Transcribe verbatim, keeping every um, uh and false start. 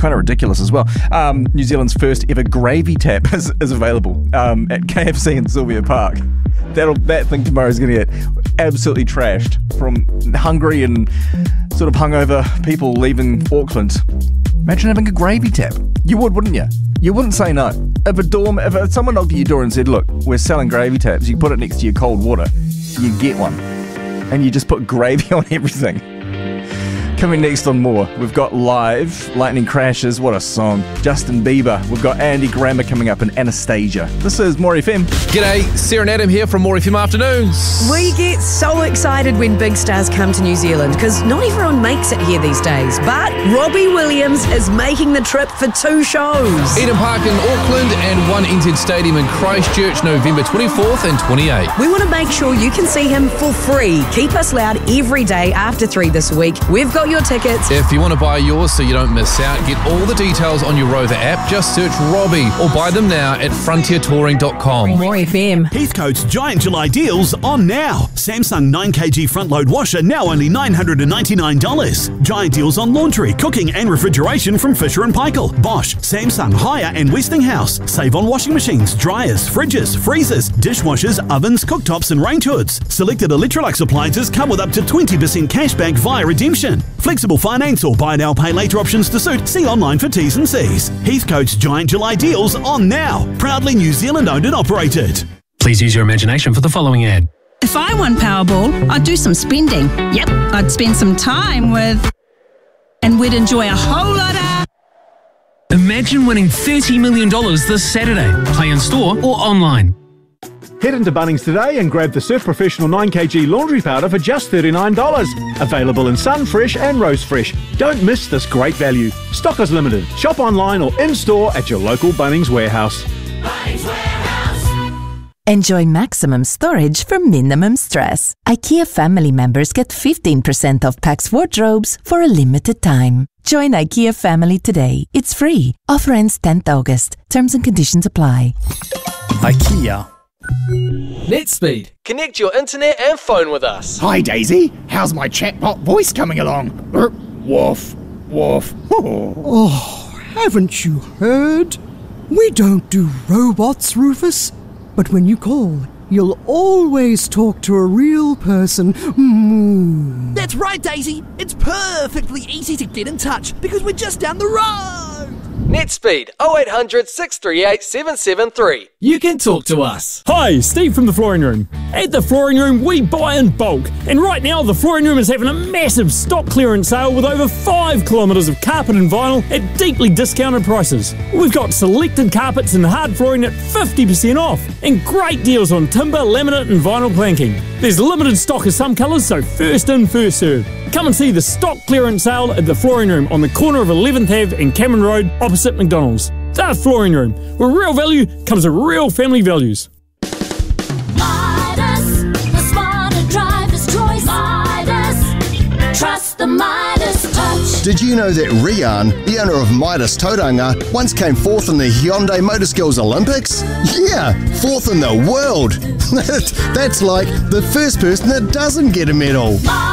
kind of ridiculous as well. Um, New Zealand's first ever gravy tap is, is available um, at K F C in Sylvia Park. That'll, that thing tomorrow is going to get absolutely trashed from hungry and sort of hungover people leaving Auckland. Imagine having a gravy tap. You would, wouldn't you? You wouldn't say no. If a dorm, if someone knocked at your door and said, look, we're selling gravy taps, you put it next to your cold water, you get one. And you just put gravy on everything. Coming next on More, we've got Live, Lightning Crashes, what a song. Justin Bieber, we've got Andy Grammer coming up and Anastasia. This is More F M. G'day, Sarah and Adam here from More F M Afternoons. We get so excited when big stars come to New Zealand because not everyone makes it here these days. But Robbie Williams is making the trip for two shows. Eden Park in Auckland and One N Z Stadium in Christchurch, November twenty-fourth and twenty-eighth. We want to make sure you can see him for free. Keep us loud every day after three this week. We've got your tickets. If you want to buy yours so you don't miss out, get all the details on your Rover app. Just search Robbie or buy them now at frontier touring dot com. More F M. Heathcote's Giant July deals on now. Samsung nine kilogram front load washer now only nine hundred ninety-nine dollars. Giant deals on laundry, cooking and refrigeration from Fisher and Paykel. Bosch, Samsung, Haier and Westinghouse. Save on washing machines, dryers, fridges, freezers, dishwashers, ovens, cooktops and range hoods. Selected Electrolux appliances come with up to twenty percent cashback via redemption. Flexible finance or buy now, pay later options to suit. See online for T's and C's. Heathcote's Giant July deals on now. Proudly New Zealand owned and operated. Please use your imagination for the following ad. If I won Powerball, I'd do some spending. Yep, I'd spend some time with... and we'd enjoy a whole lot of... Imagine winning thirty million dollars this Saturday. Play in store or online. Head into Bunnings today and grab the Surf Professional nine kilogram laundry powder for just thirty-nine dollars. Available in Sun Fresh and Rose Fresh. Don't miss this great value. Stock is limited. Shop online or in-store at your local Bunnings warehouse. Bunnings Warehouse. Enjoy maximum storage for minimum stress. IKEA family members get fifteen percent off Pax wardrobes for a limited time. Join IKEA family today. It's free. Offer ends tenth August. Terms and conditions apply. IKEA. NetSpeed. Connect your internet and phone with us. Hi Daisy, how's my chatbot voice coming along? Er, woof, woof. Oh, haven't you heard? We don't do robots, Rufus. But when you call, you'll always talk to a real person. Mm. That's right, Daisy. It's perfectly easy to get in touch because we're just down the road. NetSpeed oh eight hundred, six three eight, seven seven three. You can talk to us. Hi, Steve from The Flooring Room. At The Flooring Room, we buy in bulk. And right now, The Flooring Room is having a massive stock clearance sale with over five kilometres of carpet and vinyl at deeply discounted prices. We've got selected carpets and hard flooring at fifty percent off. And great deals on timber, laminate and vinyl planking. There's limited stock of some colours, so first in, first served. Come and see the stock clearance sale at The Flooring Room on the corner of eleventh Avenue and Cameron Road opposite McDonald's. The Flooring Room, where real value comes with real family values. Midas, the smarter driver's choice. Midas, trust the Midas touch. Did you know that Rian, the owner of Midas Tauranga, once came fourth in the Hyundai Motorskills Olympics? Yeah, fourth in the world. That's like the first person that doesn't get a medal.